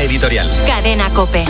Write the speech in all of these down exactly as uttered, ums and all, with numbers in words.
editorial. Cadena COPE.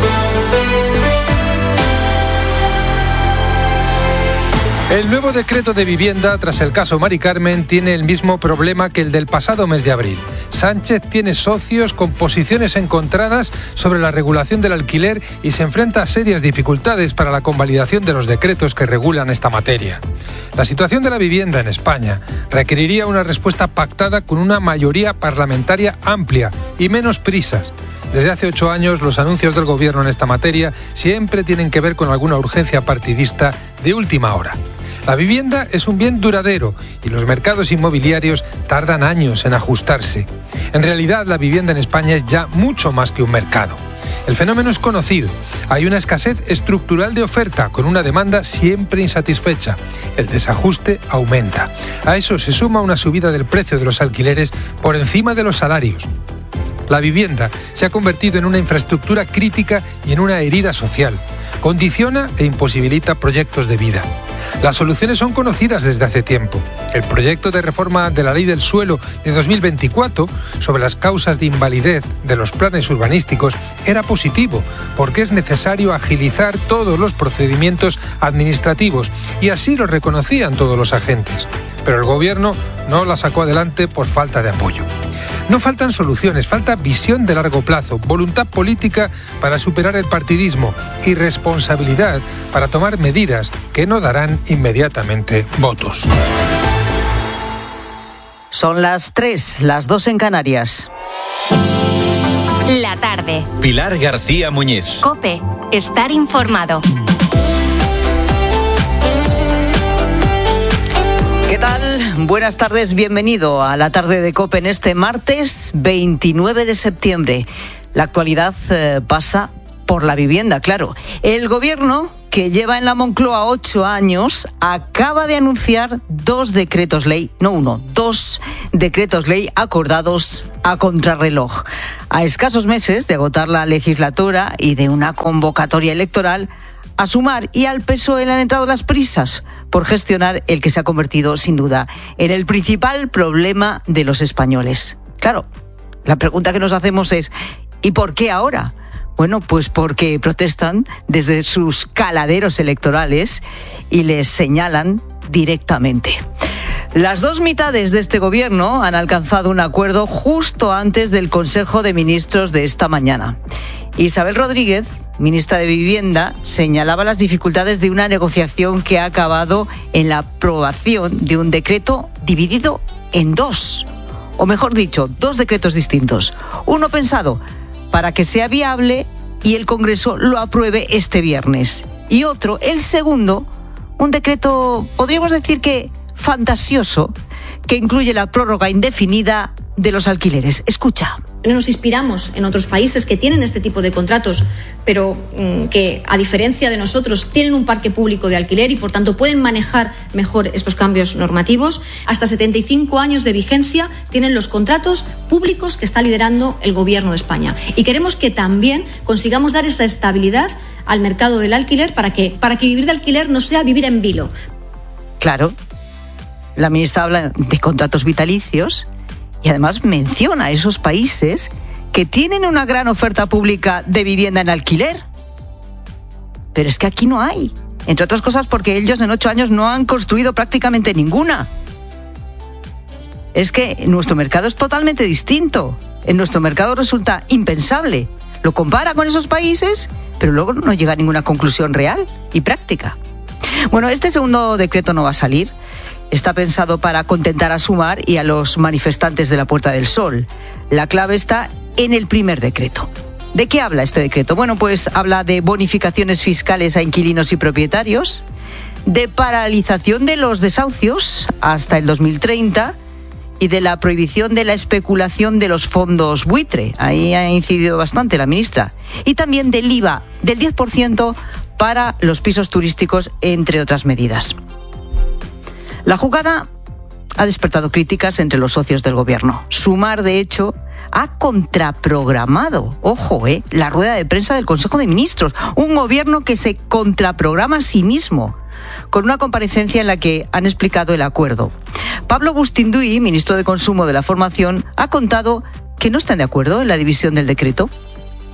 El nuevo decreto de vivienda, tras el caso Mari Carmen, tiene el mismo problema que el del pasado mes de abril. Sánchez tiene socios con posiciones encontradas sobre la regulación del alquiler y se enfrenta a serias dificultades para la convalidación de los decretos que regulan esta materia. La situación de la vivienda en España requeriría una respuesta pactada con una mayoría parlamentaria amplia y menos prisas. Desde hace ocho años, los anuncios del Gobierno en esta materia siempre tienen que ver con alguna urgencia partidista de última hora. La vivienda es un bien duradero y los mercados inmobiliarios tardan años en ajustarse. En realidad, la vivienda en España es ya mucho más que un mercado. El fenómeno es conocido. Hay una escasez estructural de oferta con una demanda siempre insatisfecha. El desajuste aumenta. A eso se suma una subida del precio de los alquileres por encima de los salarios. La vivienda se ha convertido en una infraestructura crítica y en una herida social. Condiciona e imposibilita proyectos de vida. Las soluciones son conocidas desde hace tiempo. El proyecto de reforma de la Ley del Suelo de dos mil veinticuatro sobre las causas de invalidez de los planes urbanísticos era positivo porque es necesario agilizar todos los procedimientos administrativos y así lo reconocían todos los agentes. Pero el Gobierno no la sacó adelante por falta de apoyo. No faltan soluciones, falta visión de largo plazo, voluntad política para superar el partidismo y responsabilidad para tomar medidas que no darán inmediatamente votos. Son las tres, las dos en Canarias. La tarde. Pilar García Muñiz. COPE. Estar informado. ¿Qué tal? Buenas tardes, bienvenido a la tarde de COPE en este martes veintinueve de septiembre. La actualidad eh, pasa por la vivienda, claro. El Gobierno, que lleva en la Moncloa ocho años, acaba de anunciar dos decretos ley, no uno, dos decretos ley acordados a contrarreloj. A escasos meses de agotar la legislatura y de una convocatoria electoral, a Sumar y al P S O E le han entrado las prisas por gestionar el que se ha convertido, sin duda, en el principal problema de los españoles. Claro, la pregunta que nos hacemos es, ¿y por qué ahora? Bueno, pues porque protestan desde sus caladeros electorales y les señalan directamente. Las dos mitades de este gobierno han alcanzado un acuerdo justo antes del Consejo de Ministros de esta mañana. Isabel Rodríguez, ministra de Vivienda, señalaba las dificultades de una negociación que ha acabado en la aprobación de un decreto dividido en dos. O mejor dicho, dos decretos distintos. Uno pensado para que sea viable y el Congreso lo apruebe este viernes. Y otro, el segundo, un decreto, podríamos decir que fantasioso, que incluye la prórroga indefinida de los alquileres. Escucha. Nos inspiramos en otros países que tienen este tipo de contratos, pero mmm, que, a diferencia de nosotros, tienen un parque público de alquiler y, por tanto, pueden manejar mejor estos cambios normativos. Hasta setenta y cinco años de vigencia tienen los contratos públicos que está liderando el Gobierno de España. Y queremos que también consigamos dar esa estabilidad al mercado del alquiler para que, para que vivir de alquiler no sea vivir en vilo. Claro, la ministra habla de contratos vitalicios y además menciona a esos países que tienen una gran oferta pública de vivienda en alquiler. Pero es que aquí no hay. Entre otras cosas porque ellos en ocho años no han construido prácticamente ninguna. Es que nuestro mercado es totalmente distinto. En nuestro mercado resulta impensable. Lo compara con esos países, pero luego no llega a ninguna conclusión real y práctica. Bueno, este segundo decreto no va a salir. Está pensado para contentar a Sumar y a los manifestantes de la Puerta del Sol. La clave está en el primer decreto. ¿De qué habla este decreto? Bueno, pues habla de bonificaciones fiscales a inquilinos y propietarios, de paralización de los desahucios hasta el dos mil treinta y de la prohibición de la especulación de los fondos buitre. Ahí ha incidido bastante la ministra. Y también del I V A del diez por ciento para los pisos turísticos, entre otras medidas. La jugada ha despertado críticas entre los socios del gobierno. Sumar, de hecho, ha contraprogramado, ojo, eh, la rueda de prensa del Consejo de Ministros. Un gobierno que se contraprograma a sí mismo, con una comparecencia en la que han explicado el acuerdo. Pablo Bustinduy, ministro de Consumo de la Formación, ha contado que no están de acuerdo en la división del decreto.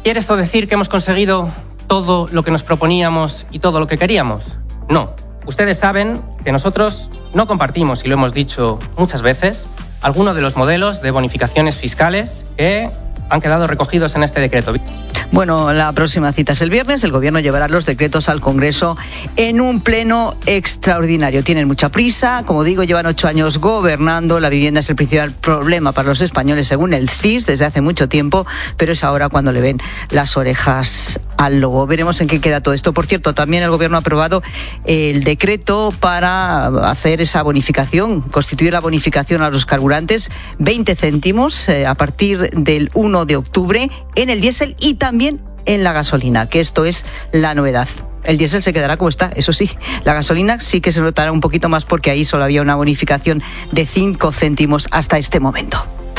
¿Quiere esto decir que hemos conseguido todo lo que nos proponíamos y todo lo que queríamos? No. Ustedes saben que nosotros no compartimos, y lo hemos dicho muchas veces, algunos de los modelos de bonificaciones fiscales que han quedado recogidos en este decreto. Bueno, la próxima cita es el viernes. El Gobierno llevará los decretos al Congreso en un pleno extraordinario. Tienen mucha prisa. Como digo, llevan ocho años gobernando. La vivienda es el principal problema para los españoles, según el C I S, desde hace mucho tiempo, pero es ahora cuando le ven las orejas al lobo. Veremos en qué queda todo esto. Por cierto, también el Gobierno ha aprobado el decreto para hacer esa bonificación, constituir la bonificación a los carburantes, veinte céntimos eh, a partir del uno de octubre en el diésel y también en la gasolina, que esto es la novedad. El diésel se quedará como está, eso sí. La gasolina sí que se notará un poquito más porque ahí solo había una bonificación de cinco céntimos hasta este momento.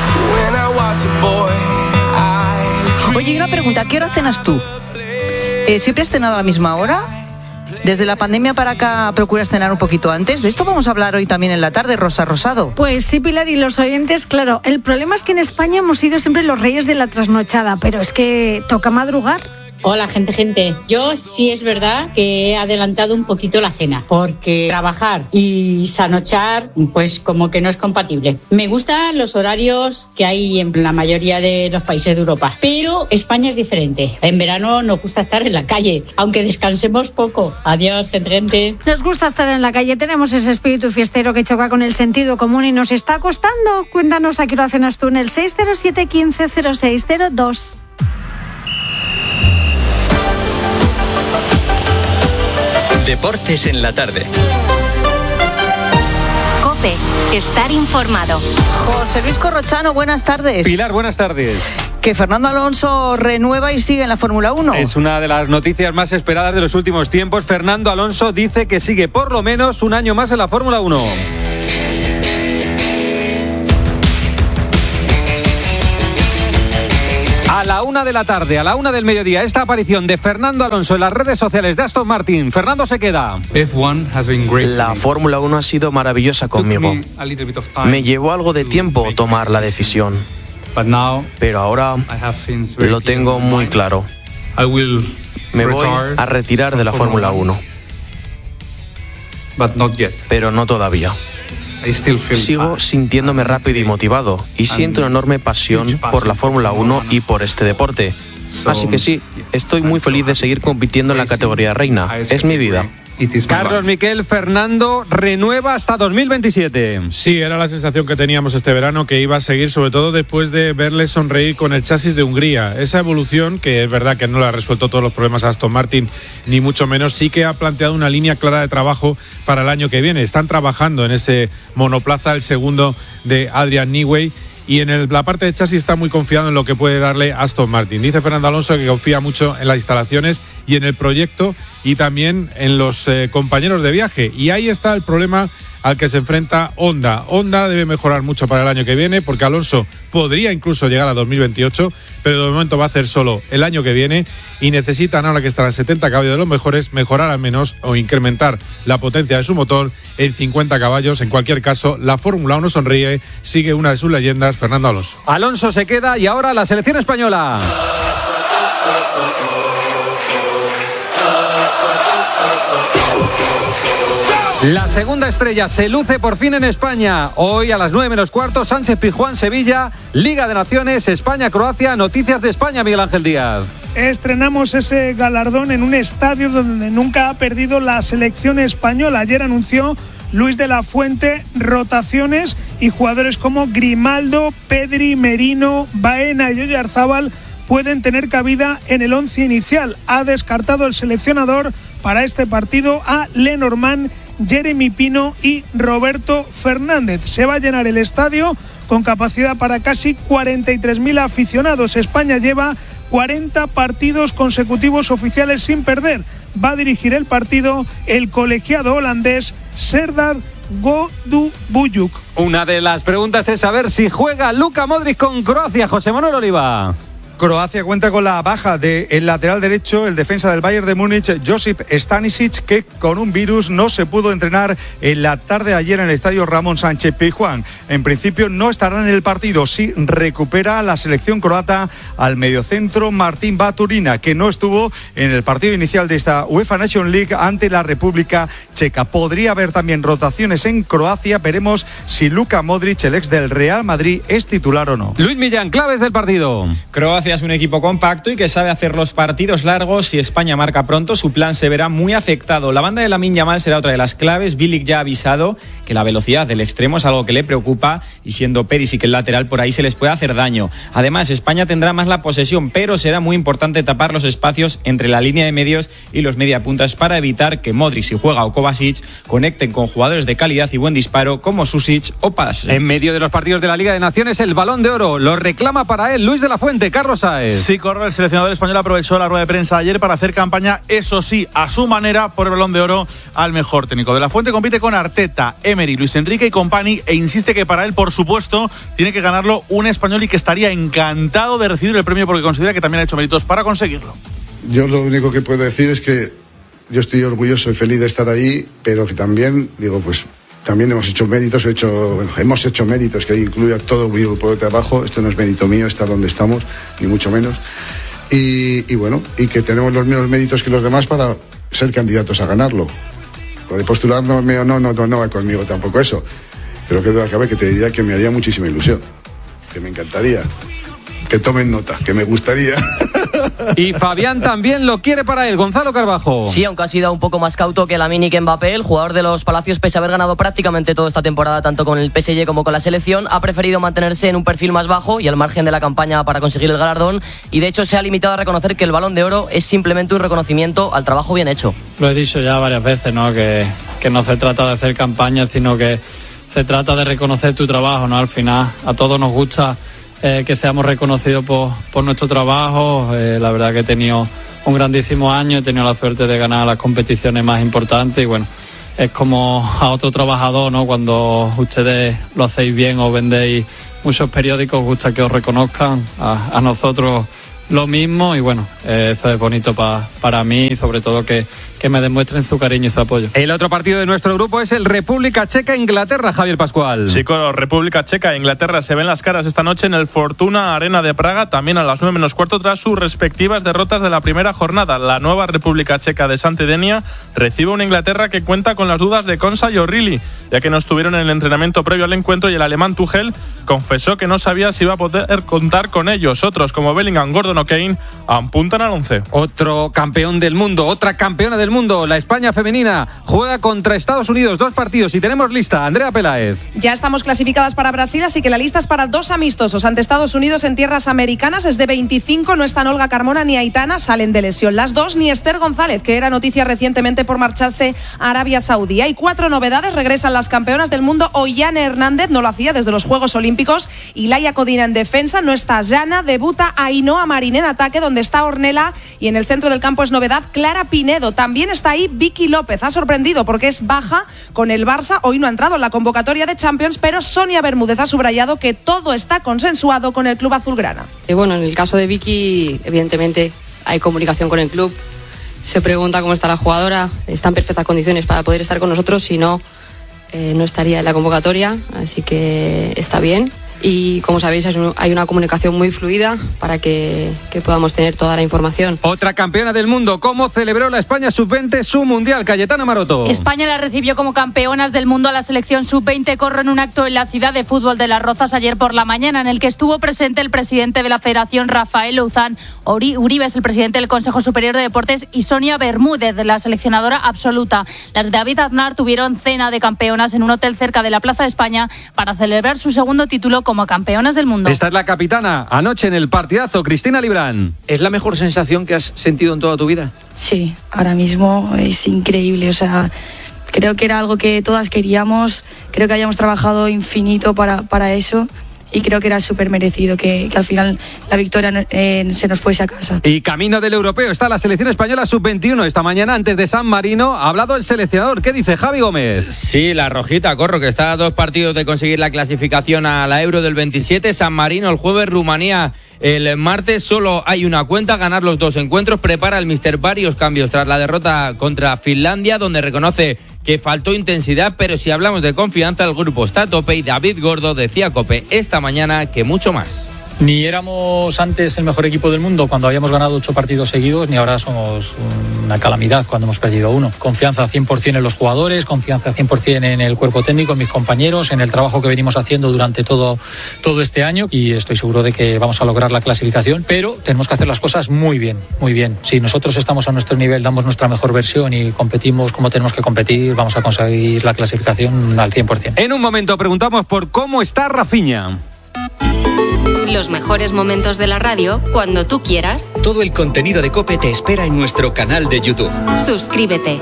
Oye, y una pregunta, ¿a qué hora cenas tú? Eh, ¿Siempre has cenado a la misma hora? Desde la pandemia para acá procuras cenar un poquito antes. De esto vamos a hablar hoy también en la tarde, Rosa Rosado. Pues sí, Pilar, y los oyentes, claro, el problema es que en España hemos sido siempre los reyes de la trasnochada, pero es que toca madrugar. Hola, gente, gente. Yo sí es verdad que he adelantado un poquito la cena, porque trabajar y sanochar, pues como que no es compatible. Me gustan los horarios que hay en la mayoría de los países de Europa, pero España es diferente. En verano nos gusta estar en la calle, aunque descansemos poco. Adiós, gente, gente. Nos gusta estar en la calle, tenemos ese espíritu fiestero que choca con el sentido común y nos está costando. Cuéntanos a qué hora cenas tú en el seis cero siete, quince, cero seis cero dos. Deportes en la tarde. COPE, estar informado. José Luis Corrochano, buenas tardes. Pilar, buenas tardes. Que Fernando Alonso renueva y sigue en la Fórmula uno. Es una de las noticias más esperadas de los últimos tiempos. Fernando Alonso dice que sigue por lo menos un año más en la Fórmula uno. A la una de la tarde, a la una del mediodía, esta aparición de Fernando Alonso en las redes sociales de Aston Martin. Fernando se queda. La Fórmula uno ha sido maravillosa conmigo. Me llevó algo de tiempo tomar la decisión, pero ahora lo tengo muy claro. Me voy a retirar de la Fórmula uno, pero no todavía. Sigo sintiéndome rápido y motivado y siento una enorme pasión por la Fórmula uno y por este deporte. Así que sí, estoy muy feliz de seguir compitiendo en la categoría reina. Es mi vida. Carlos Miquel, Fernando renueva hasta dos mil veintisiete. Sí, era la sensación que teníamos este verano, que iba a seguir, sobre todo después de verle sonreír con el chasis de Hungría. Esa evolución, que es verdad que no le ha resuelto todos los problemas a Aston Martin, ni mucho menos, sí que ha planteado una línea clara de trabajo para el año que viene. Están trabajando en ese monoplaza, el segundo de Adrian Newey, y en el, la parte de chasis está muy confiado en lo que puede darle Aston Martin. Dice Fernando Alonso que confía mucho en las instalaciones y en el proyecto y también en los eh, compañeros de viaje. Y ahí está el problema al que se enfrenta Honda. Honda debe mejorar mucho para el año que viene, porque Alonso podría incluso llegar a dos mil veintiocho, pero de momento va a hacer solo el año que viene y necesitan, ahora que están a setenta caballos de los mejores, mejorar al menos o incrementar la potencia de su motor en cincuenta caballos. En cualquier caso, la Fórmula uno sonríe, sigue una de sus leyendas, Fernando Alonso. Alonso se queda y ahora la selección española. La segunda estrella se luce por fin en España. Hoy a las nueve menos cuarto, Sánchez Pizjuán, Sevilla, Liga de Naciones, España-Croacia. Noticias de España, Miguel Ángel Díaz. Estrenamos ese galardón en un estadio donde nunca ha perdido la selección española. Ayer anunció Luis de la Fuente rotaciones y jugadores como Grimaldo, Pedri, Merino, Baena y Oyarzábal pueden tener cabida en el once inicial. Ha descartado el seleccionador para este partido a Lenormand, Jeremy Pino y Roberto Fernández. Se va a llenar el estadio con capacidad para casi cuarenta y tres mil aficionados. España lleva cuarenta partidos consecutivos oficiales sin perder. Va a dirigir el partido el colegiado holandés Serdar Godubuyuk. Una de las preguntas es saber si juega Luka Modric con Croacia. José Manuel Oliva. Croacia cuenta con la baja del lateral derecho, el defensa del Bayern de Múnich, Josip Stanisic, que con un virus no se pudo entrenar en la tarde de ayer en el estadio Ramón Sánchez Pizjuán. En principio no estará en el partido. Sí recupera la selección croata al mediocentro Martín Baturina, que no estuvo en el partido inicial de esta UEFA Nations League ante la República Checa. Podría haber también rotaciones en Croacia. Veremos si Luka Modric, el ex del Real Madrid, es titular o no. Luis Millán, claves del partido. Croacia es un equipo compacto y que sabe hacer los partidos largos. Si España marca pronto, su plan se verá muy afectado. La banda de Lamine Yamal será otra de las claves. Bilic ya ha avisado que la velocidad del extremo es algo que le preocupa, y siendo Perisic el lateral, por ahí se les puede hacer daño. Además, España tendrá más la posesión, pero será muy importante tapar los espacios entre la línea de medios y los mediapuntas para evitar que Modric, si juega, o Kovacic conecten con jugadores de calidad y buen disparo como Susic o Paz. En medio de los partidos de la Liga de Naciones, el Balón de Oro lo reclama para él Luis de la Fuente. Carlos Sáez. Sí, corre, el seleccionador español aprovechó la rueda de prensa ayer para hacer campaña, eso sí, a su manera, por el Balón de Oro al mejor técnico. De la Fuente compite con Arteta, Emery, Luis Enrique y company, e insiste que para él, por supuesto, tiene que ganarlo un español y que estaría encantado de recibir el premio porque considera que también ha hecho méritos para conseguirlo. Yo lo único que puedo decir es que yo estoy orgulloso y feliz de estar ahí, pero que también, digo, pues también hemos hecho méritos, he hecho, bueno, hemos hecho méritos, que incluye a todo mi grupo de trabajo. Esto no es mérito mío estar donde estamos, ni mucho menos. Y, y bueno, y que tenemos los mismos méritos que los demás para ser candidatos a ganarlo. Lo de postular no, no, no, no, no va conmigo tampoco eso. Pero que duda cabe que te diría que me haría muchísima ilusión, que me encantaría, que tomen nota, que me gustaría. Y Fabián también lo quiere para él, Gonzalo Carbajo. Sí, aunque ha sido un poco más cauto que Lamine y que Mbappé, el jugador de los Palacios, pese a haber ganado prácticamente toda esta temporada tanto con el P S G como con la selección, ha preferido mantenerse en un perfil más bajo y al margen de la campaña para conseguir el galardón, y de hecho se ha limitado a reconocer que el Balón de Oro es simplemente un reconocimiento al trabajo bien hecho. Lo he dicho ya varias veces, ¿no? Que, que no se trata de hacer campaña, sino que se trata de reconocer tu trabajo, ¿no? Al final a todos nos gusta Eh, que seamos reconocidos por, por nuestro trabajo. Eh, la verdad que he tenido un grandísimo año, he tenido la suerte de ganar las competiciones más importantes y bueno, es como a otro trabajador, ¿no? Cuando ustedes lo hacéis bien o vendéis muchos periódicos, gusta que os reconozcan, a, a nosotros lo mismo y bueno, eh, eso es bonito pa, para mí y sobre todo que, que me demuestren su cariño y su apoyo. El otro partido de nuestro grupo es el República Checa-Inglaterra, Javier Pascual. Sí, con República Checa e Inglaterra se ven las caras esta noche en el Fortuna Arena de Praga, también a las nueve menos cuarto tras sus respectivas derrotas de la primera jornada. La nueva República Checa de Santidenia recibe una Inglaterra que cuenta con las dudas de Konsa y O'Reilly, ya que no estuvieron en el entrenamiento previo al encuentro y el alemán Tuchel confesó que no sabía si iba a poder contar con ellos. Otros como Bellingham, Gordon o Kane apuntan al once. Otro campeón del mundo, otra campeona del mundo, la España femenina, juega contra Estados Unidos, dos partidos y tenemos lista. Andrea Peláez. Ya estamos clasificadas para Brasil, así que la lista es para dos amistosos ante Estados Unidos en tierras americanas. Es de veinticinco, no están Olga Carmona ni Aitana, salen de lesión las dos, ni Esther González, que era noticia recientemente por marcharse a Arabia Saudí. Hay cuatro novedades, regresan las campeonas del mundo. Ollane Hernández, no lo hacía desde los Juegos Olímpicos, y Laia Codina en defensa, no está Jana, debuta Ainhoa Marín en ataque, donde está Ornella, y en el centro del campo es novedad Clara Pinedo. También está ahí Vicky López, ha sorprendido porque es baja con el Barça, hoy no ha entrado en la convocatoria de Champions, pero Sonia Bermúdez ha subrayado que todo está consensuado con el club azulgrana. Y bueno, en el caso de Vicky, evidentemente hay comunicación con el club, se pregunta cómo está la jugadora, está en perfectas condiciones para poder estar con nosotros, si no, eh, no estaría en la convocatoria, así que está bien. Y como sabéis hay una comunicación muy fluida para que, que podamos tener toda la información. Otra campeona del mundo, ¿cómo celebró la España sub veinte su mundial? Cayetana Maroto. España la recibió como campeonas del mundo a la selección sub veinte Corro en un acto en la ciudad de fútbol de Las Rozas ayer por la mañana, en el que estuvo presente el presidente de la Federación, Rafael Louzán Uribe, el presidente del Consejo Superior de Deportes, y Sonia Bermúdez, la seleccionadora absoluta. Las de David Aznar tuvieron cena de campeonas en un hotel cerca de la Plaza de España para celebrar su segundo título como campeonas del mundo. Esta es la capitana, anoche en el partidazo, Cristina Librán. ¿Es la mejor sensación que has sentido en toda tu vida? Sí, ahora mismo es increíble, o sea, creo que era algo que todas queríamos, creo que hayamos trabajado infinito para, para eso y creo que era súper merecido que, que al final la victoria eh, se nos fuese a casa. Y camino del europeo está la selección española sub veintiuno. Esta mañana, antes de San Marino, ha hablado el seleccionador. ¿Qué dice Javi Gómez? Sí, la rojita, Corro, que está a dos partidos de conseguir la clasificación a la Euro del veintisiete. San Marino el jueves, Rumanía el martes. Solo hay una cuenta, ganar los dos encuentros. Prepara el míster varios cambios tras la derrota contra Finlandia, donde reconoce que faltó intensidad, pero si hablamos de confianza, el grupo está a tope y David Gordo decía a COPE esta mañana que mucho más. Ni éramos antes el mejor equipo del mundo cuando habíamos ganado ocho partidos seguidos, ni ahora somos una calamidad cuando hemos perdido uno. Confianza cien por ciento en los jugadores, confianza cien por ciento en el cuerpo técnico, en mis compañeros, en el trabajo que venimos haciendo durante todo, todo este año, y estoy seguro de que vamos a lograr la clasificación, pero tenemos que hacer las cosas muy bien, muy bien. Si nosotros estamos a nuestro nivel, damos nuestra mejor versión y competimos como tenemos que competir, vamos a conseguir la clasificación al cien por ciento. En un momento preguntamos por cómo está Rafinha. Los mejores momentos de la radio cuando tú quieras. Todo el contenido de COPE te espera en nuestro canal de YouTube. Suscríbete.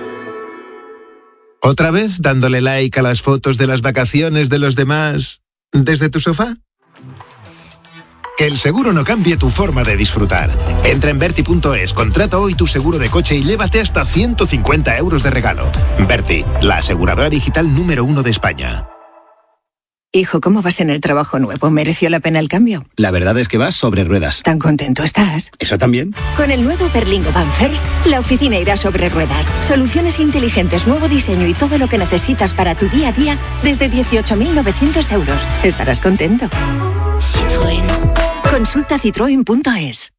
¿Otra vez dándole like a las fotos de las vacaciones de los demás desde tu sofá? Que el seguro no cambie tu forma de disfrutar. Entra en Berti punto es, contrata hoy tu seguro de coche y llévate hasta ciento cincuenta euros de regalo. Berti, la aseguradora digital número uno de España. Hijo, ¿cómo vas en el trabajo nuevo? ¿Mereció la pena el cambio? La verdad es que vas sobre ruedas. ¿Tan contento estás? ¿Eso también? Con el nuevo Berlingo Van First, la oficina irá sobre ruedas. Soluciones inteligentes, nuevo diseño y todo lo que necesitas para tu día a día desde dieciocho mil novecientos euros. Estarás contento. Citroën. Consulta citroen punto es.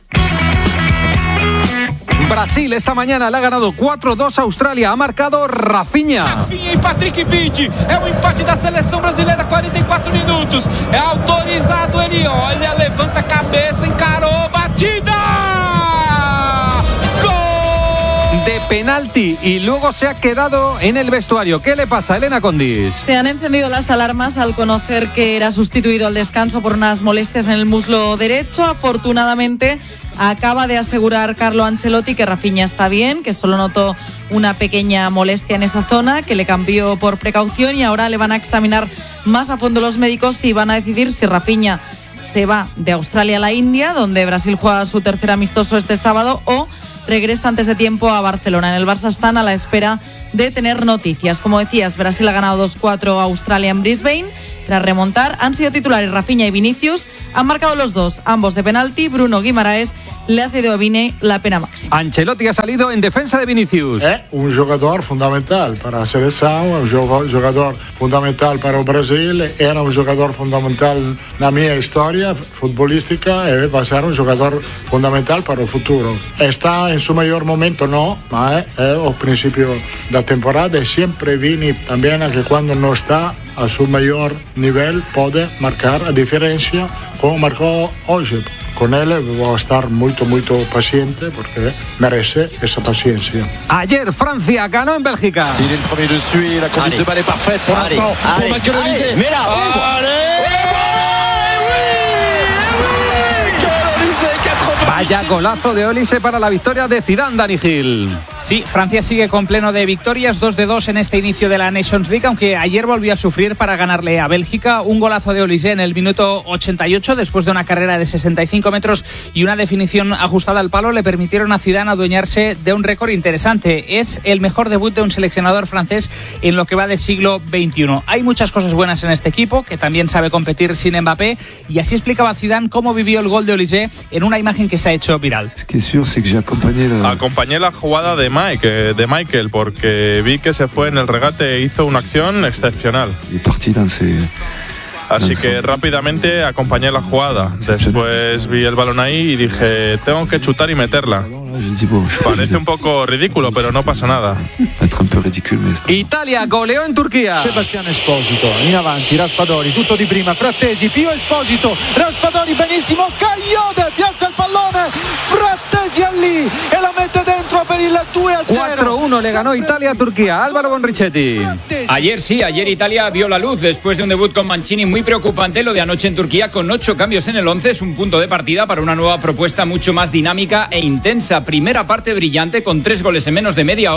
Brasil esta mañana le ha ganado cuatro dos a Australia. Ha marcado Rafinha. Rafinha e Patrick Pitty. É o empate da seleção brasileira, cuarenta y cuatro minutos. É autorizado, ele olha, levanta a cabeça, encarou, batida. ¡Gol! De penalti y luego se ha quedado en el vestuario. ¿Qué le pasa a Elena Condis? Se han encendido las alarmas al conocer que era sustituido al descanso por unas molestias en el muslo derecho. Afortunadamente acaba de asegurar Carlo Ancelotti que Rafinha está bien, que solo notó una pequeña molestia en esa zona, que le cambió por precaución y ahora le van a examinar más a fondo los médicos y van a decidir si Rafinha se va de Australia a la India, donde Brasil juega su tercer amistoso este sábado, o regresa antes de tiempo a Barcelona. En el Barça están a la espera de tener noticias. Como decías, Brasil ha ganado dos cuatro a Australia en Brisbane. Tras remontar, han sido titulares Rafinha y Vinicius. Han marcado los dos, ambos de penalti. Bruno Guimaraes le ha cedido a Vini la pena máxima. Ancelotti ha salido en defensa de Vinicius. É um jogador fundamental para a seleção, é um jogador fundamental para o Brasil, era um jogador fundamental na minha história futebolística e vai ser um jogador fundamental para o futuro. Está em seu melhor momento, não, mas é o princípio da temporada e sempre Vini também que quando não está a seu melhor nível pode marcar a diferença como marcou hoje. Con él voy a estar muy, muy paciente porque merece esa paciencia. Ayer Francia ganó en Bélgica. Sí, el premier dessus, la conduite de balle parfaite pour l'instant pour Michael Olise. Mira, vaya golazo de Olise para la victoria de Zidane, Dani Gil. Sí, Francia sigue con pleno de victorias, dos de dos en este inicio de la Nations League, aunque ayer volvió a sufrir para ganarle a Bélgica. Un golazo de Olise en el minuto ochenta y ocho, después de una carrera de sesenta y cinco metros y una definición ajustada al palo, le permitieron a Zidane adueñarse de un récord interesante. Es el mejor debut de un seleccionador francés en lo que va de siglo veintiuno. Hay muchas cosas buenas en este equipo, que también sabe competir sin Mbappé, y así explicaba Zidane cómo vivió el gol de Olise en una imagen que se ha hecho viral. Acompañé la jugada de Mike, de Michael, porque vi que se fue en el regate e hizo una acción excepcional. Así que rápidamente acompañé la jugada. Después vi el balón ahí y dije, tengo que chutar y meterla. Parece un poco ridículo, pero no pasa nada. Italia goleó en Turquía. Sebastiano Esposito in avanti, Raspadori, tutto di prima, Frattesi, Pio Esposito, Raspadori benissimo, Cagliode piazza il pallone, Frattesi allì e la mette dentro per il due a cero. cuatro uno le ganó Italia a Turquía. Álvaro Bonrichetti. Ayer sí, ayer Italia vio la luz después de un debut con Mancini muy preocupante. Lo de anoche en Turquía, con ocho cambios en el once, es un punto de partida para una nueva propuesta mucho más dinámica e intensa. Primera parte brillante con tres goles en menos de media hora,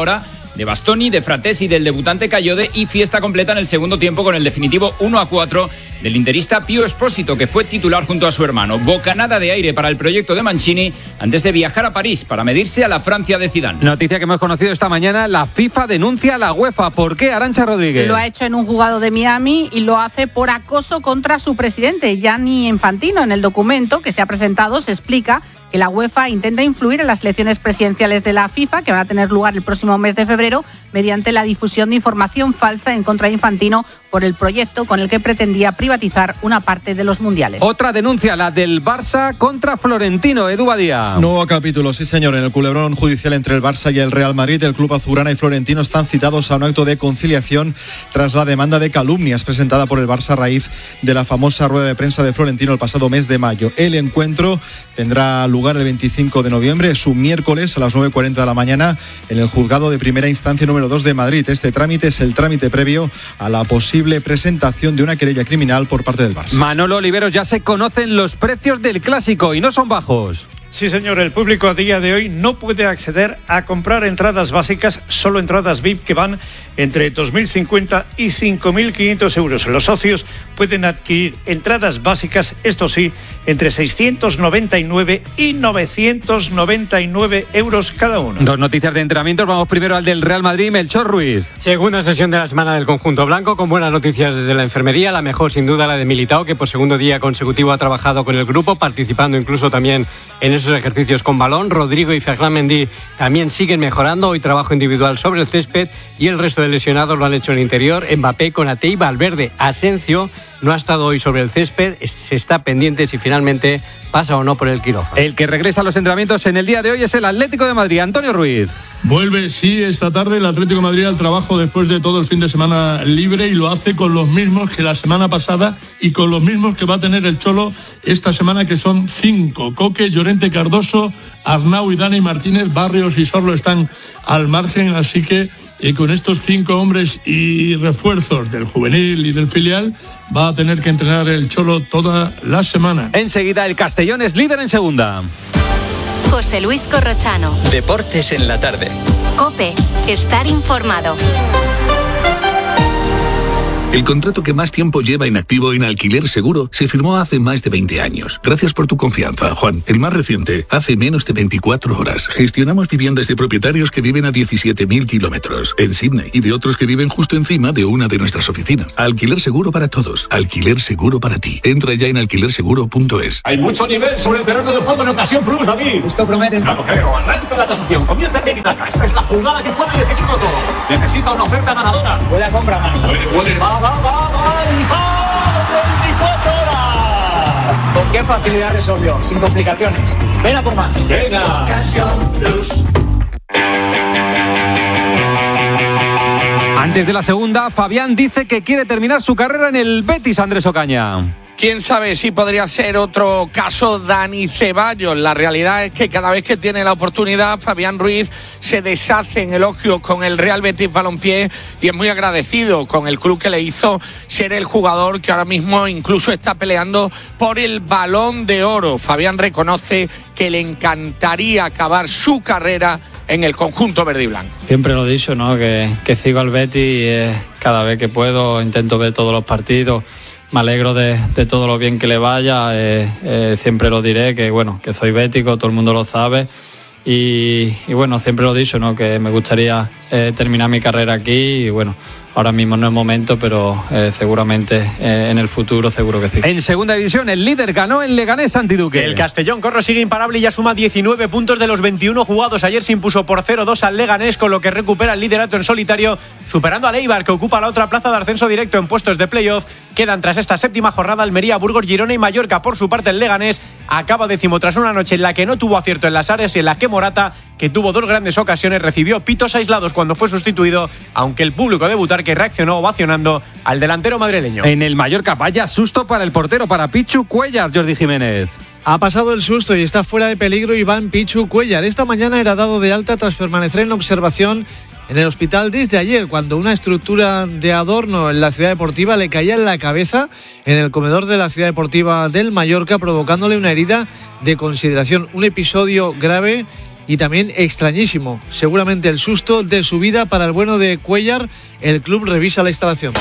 de Bastoni, de Fratesi y del debutante Cayode, y fiesta completa en el segundo tiempo con el definitivo uno a cuatro del interista Pío Espósito, que fue titular junto a su hermano. Bocanada de aire para el proyecto de Mancini antes de viajar a París para medirse a la Francia de Zidane. Noticia que hemos conocido esta mañana: la FIFA denuncia a la UEFA. ¿Por qué, Arantxa Rodríguez? Lo ha hecho en un juzgado de Miami y lo hace por acoso contra su presidente, Gianni Infantino. En el documento que se ha presentado se explica que la UEFA intenta influir en las elecciones presidenciales de la FIFA, que van a tener lugar el próximo mes de febrero, mediante la difusión de información falsa en contra de Infantino por el proyecto con el que pretendía privatizar una parte de los mundiales. Otra denuncia, la del Barça contra Florentino. Edu Badía. Nuevo capítulo, sí señor, en el culebrón judicial entre el Barça y el Real Madrid. El club azulgrana y Florentino están citados a un acto de conciliación tras la demanda de calumnias presentada por el Barça a raíz de la famosa rueda de prensa de Florentino el pasado mes de mayo. El encuentro tendrá lugar el veinticinco de noviembre, es un miércoles a las nueve y cuarenta de la mañana en el juzgado de primera instancia número dos de Madrid. Este trámite es el trámite previo a la posible presentación de una querella criminal por parte del Barça. Manolo Oliveros, ya se conocen los precios del clásico y no son bajos. Sí, señor, el público a día de hoy no puede acceder a comprar entradas básicas, solo entradas V I P que van entre dos mil cincuenta y cinco mil quinientos euros. Los socios pueden adquirir entradas básicas, esto sí, entre seiscientos noventa y nueve y novecientos noventa y nueve euros cada uno. Dos noticias de entrenamientos, vamos primero al del Real Madrid, Melchor Ruiz. Segunda sesión de la semana del conjunto blanco, con buenas noticias desde la enfermería, la mejor sin duda la de Militao, que por segundo día consecutivo ha trabajado con el grupo, participando incluso también en esos ejercicios con balón. Rodrigo y Ferland Mendy también siguen mejorando, hoy trabajo individual sobre el césped, y el resto de lesionados lo han hecho en el interior. Mbappé, Konaté y Valverde. Asensio no ha estado hoy sobre el césped, se está pendiente si finalmente pasa o no por el quirófano. El que regresa a los entrenamientos en el día de hoy es el Atlético de Madrid, Antonio Ruiz. Vuelve, sí, esta tarde el Atlético de Madrid al trabajo después de todo el fin de semana libre, y lo hace con los mismos que la semana pasada y con los mismos que va a tener el Cholo esta semana, que son cinco: Coque, Llorente, Cardoso, Arnau y Dani Martínez. Barrios y Sorlo están al margen, así que eh, con estos cinco hombres y refuerzos del juvenil y del filial va a tener que entrenar el Cholo toda la semana. Enseguida el Castellón es líder en segunda. José Luis Corrochano. Deportes en la tarde. COPE. Estar informado. El contrato que más tiempo lleva inactivo en Alquiler Seguro se firmó hace más de veinte años. Gracias por tu confianza, Juan. El más reciente, hace menos de veinticuatro horas. Gestionamos viviendas de propietarios que viven a diecisiete mil kilómetros en Sydney y de otros que viven justo encima de una de nuestras oficinas. Alquiler Seguro para todos. Alquiler Seguro para ti. Entra ya en alquiler seguro punto es. Hay mucho nivel sobre el terreno de juego en ocasión plus, David. Esto promete. Claro, creo. Arranca la tasación. Comienza el tiki-taka. Esta es la jugada que puede decidirlo todo. Necesita una oferta ganadora. Puede compra más. Puede, puede. Va, va, va, va. veinticuatro horas. ¿Con qué facilidad resolvió? Sin complicaciones. Ven a por más. Venga. Ocasión plus. Antes de la segunda, Fabián dice que quiere terminar su carrera en el Betis, Andrés Ocaña. Quién sabe si podría ser otro caso Dani Ceballos. La realidad es que cada vez que tiene la oportunidad, Fabián Ruiz se deshace en elogios con el Real Betis Balompié y es muy agradecido con el club que le hizo ser el jugador que ahora mismo incluso está peleando por el Balón de Oro. Fabián reconoce que le encantaría acabar su carrera en el conjunto verde y blanco. Siempre lo he dicho, ¿no? Que, que sigo al Betis y eh, cada vez que puedo intento ver todos los partidos. Me alegro de, de todo lo bien que le vaya, eh, eh, siempre lo diré, que bueno, que soy bético, todo el mundo lo sabe y, y bueno, siempre lo he dicho, ¿no? Que me gustaría eh, terminar mi carrera aquí y bueno, ahora mismo no es momento, pero eh, seguramente eh, en el futuro seguro que sí. En segunda división, el líder ganó en Leganés, Santi Duque. El Castellón Corro sigue imparable y ya suma diecinueve puntos de los veintiuno jugados. Ayer se impuso por cero dos al Leganés, con lo que recupera el liderato en solitario, superando al Eibar, que ocupa la otra plaza de ascenso directo en puestos de playoff. Quedan tras esta séptima jornada Almería, Burgos, Girona y Mallorca. Por su parte, el Leganés acaba décimo tras una noche en la que no tuvo acierto en las áreas y en la que Morata, que tuvo dos grandes ocasiones, recibió pitos aislados cuando fue sustituido, aunque el público de Butar, que reaccionó ovacionando al delantero madrileño. En el Mallorca, vaya susto para el portero, para Pichu Cuellar, Jordi Jiménez. Ha pasado el susto y está fuera de peligro Iván Pichu Cuellar. Esta mañana era dado de alta tras permanecer en observación en el hospital desde ayer, cuando una estructura de adorno en la ciudad deportiva le caía en la cabeza en el comedor de la ciudad deportiva del Mallorca, provocándole una herida de consideración. Un episodio grave y también extrañísimo, seguramente el susto de su vida para el bueno de Cuéllar. El club revisa la instalación.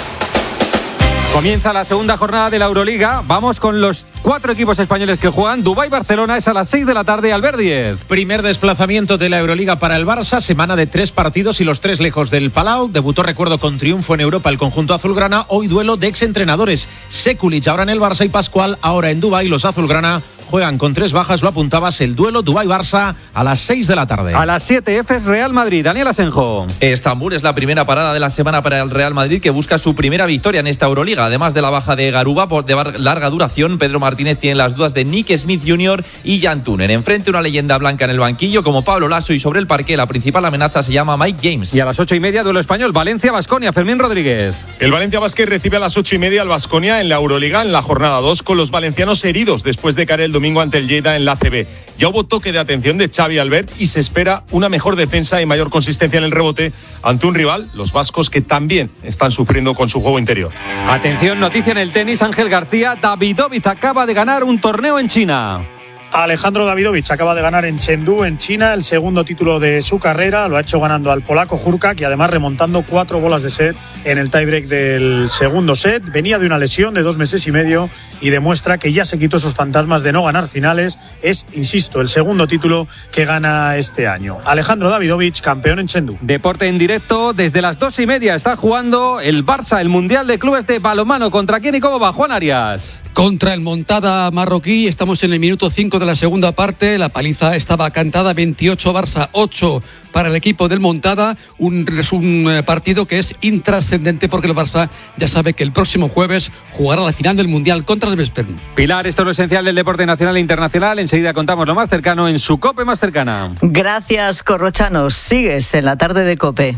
Comienza la segunda jornada de la Euroliga. Vamos con los cuatro equipos españoles que juegan. Dubái-Barcelona es a las seis de la tarde, Albert Díez. Primer desplazamiento de la Euroliga para el Barça. Semana de tres partidos y los tres lejos del Palau. Debutó, recuerdo, con triunfo en Europa el conjunto azulgrana. Hoy duelo de exentrenadores. Sekulic ahora en el Barça y Pascual ahora en Dubái. Los azulgrana juegan con tres bajas, lo apuntabas, el duelo Dubái-Barça a las seis de la tarde. A las siete, Efes Real Madrid. Daniel Asenjo. Estambul es la primera parada de la semana para el Real Madrid, que busca su primera victoria en esta Euroliga. Además de la baja de Garuba por de larga duración, Pedro Martínez tiene las dudas de Nick Smith junior y Jan Tunen. Enfrente una leyenda blanca en el banquillo como Pablo Lasso, y sobre el parqué la principal amenaza se llama Mike James. Y a las ocho y media, duelo español, Valencia-Baskonia. Fermín Rodríguez. El Valencia Basket recibe a las ocho y media al Baskonia en la Euroliga en la jornada dos, con los valencianos heridos después de caer el domingo ante el Lleida en la A C B. Ya hubo toque de atención de Xavi Albert y se espera una mejor defensa y mayor consistencia en el rebote ante un rival, los vascos, que también están sufriendo con su juego interior. Atención, noticia en el tenis. Ángel García, Davidovich acaba de ganar un torneo en China. Alejandro Davidovich acaba de ganar en Chengdu, en China, el segundo título de su carrera. Lo ha hecho ganando al polaco Hurkacz y además remontando cuatro bolas de set en el tiebreak del segundo set. Venía de una lesión de dos meses y medio y demuestra que ya se quitó esos fantasmas de no ganar finales. Es, insisto, el segundo título que gana este año. Alejandro Davidovich, campeón en Chengdu. Deporte en directo, desde las dos y media está jugando el Barça, el Mundial de Clubes de Balonmano. ¿Contra quién y cómo va, Juan Arias? Contra el Montada marroquí. Estamos en el minuto cinco de la segunda parte. La paliza estaba cantada, veintiocho Barça, ocho para el equipo del Montada. Un, un partido que es intrascendente porque el Barça ya sabe que el próximo jueves jugará la final del Mundial contra el Veszprém. Pilar, esto es lo esencial del deporte nacional e internacional. Enseguida contamos lo más cercano en su COPE más cercana. Gracias, Corrochanos. Sigues en la tarde de COPE.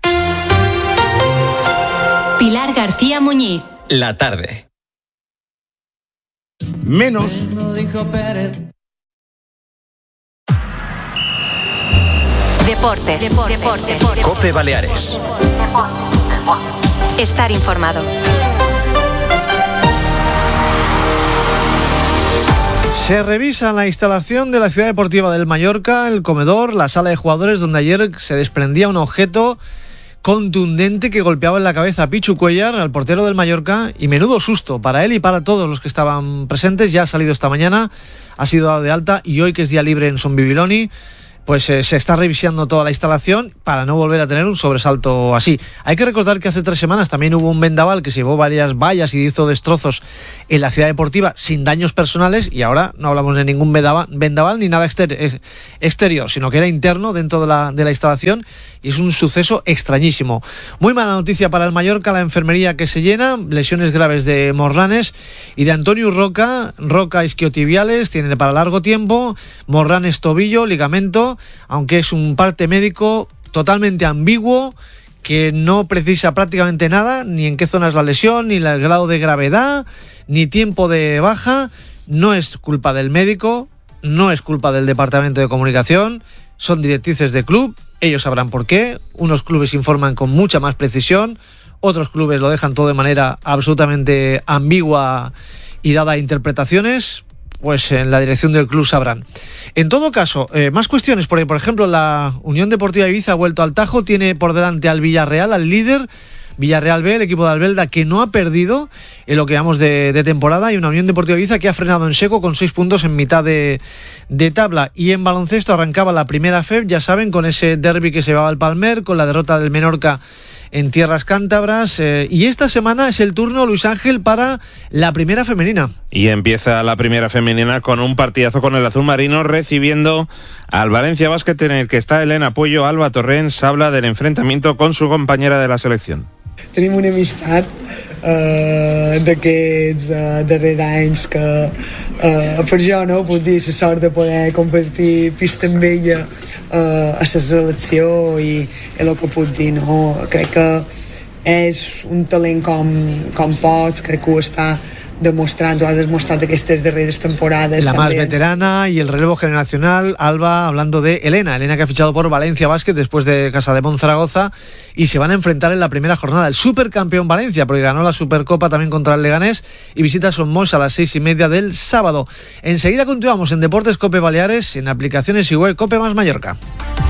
Pilar García Muñiz. La tarde. Menos. Deportes. Deportes. Deportes. COPE Baleares. Estar informado. Se revisa la instalación de la Ciudad Deportiva del Mallorca, el comedor, la sala de jugadores, donde ayer se desprendía un objeto contundente que golpeaba en la cabeza a Pichu Cuéllar, al portero del Mallorca, y menudo susto para él y para todos los que estaban presentes. Ya ha salido esta mañana, ha sido dado de alta, y hoy, que es día libre en Son Bibiloni, pues eh, se está revisando toda la instalación para no volver a tener un sobresalto así. Hay que recordar que hace tres semanas también hubo un vendaval que se llevó varias vallas y hizo destrozos en la Ciudad Deportiva sin daños personales, y ahora no hablamos de ningún vendaval, vendaval ni nada exter- exterior, sino que era interno dentro de la, de la instalación, y es un suceso extrañísimo. Muy mala noticia para el Mallorca, la enfermería que se llena, lesiones graves de Morranes y de Antonio Roca. Roca isquiotibiales, tiene para largo tiempo, Morranes tobillo, ligamento, aunque es un parte médico totalmente ambiguo, que no precisa prácticamente nada, ni en qué zona es la lesión, ni el grado de gravedad, ni tiempo de baja. No es culpa del médico, no es culpa del departamento de comunicación, son directrices de club, ellos sabrán por qué. Unos clubes informan con mucha más precisión, otros clubes lo dejan todo de manera absolutamente ambigua y dada a interpretaciones. Pues en la dirección del club sabrán. En todo caso, eh, más cuestiones, porque por ejemplo la Unión Deportiva Ibiza ha vuelto al Tajo, tiene por delante al Villarreal, al líder, Villarreal B, el equipo de Albelda, que no ha perdido en lo que llamamos de, de temporada, y una Unión Deportiva Ibiza que ha frenado en seco con seis puntos en mitad de, de tabla. Y en baloncesto arrancaba la primera F E B, ya saben, con ese derbi que se llevaba al Palmer, con la derrota del Menorca en tierras cántabras, eh, y esta semana es el turno, Luis Ángel, para la primera femenina. Y empieza la primera femenina con un partidazo con el azul marino, recibiendo al Valencia Basket, en el que está Elena Puello. Alba Torrents habla del enfrentamiento con su compañera de la selección. Tenim una amistat eh, d'aquests eh, darrers anys que eh, per jo no puc dir la sort de poder compartir pista amb ella eh, a la selecció, i, i el que puc dir, no? Crec que és un talent com, com pots, crec que ho està demostrant, ho ha demostrat aquestes darreres temporades. La más també. veterana y el relevo generacional, Alba, hablando de Elena, Elena que ha fichado por Valencia Basket después de Casa de Monzaragoza y se van a enfrentar en la primera jornada el supercampeón Valencia, porque ganó la Supercopa también contra el Leganés y visita Somos a las seis y media del sábado. Enseguida continuamos en Deportes Cope Baleares, en aplicaciones y web Cope más Mallorca.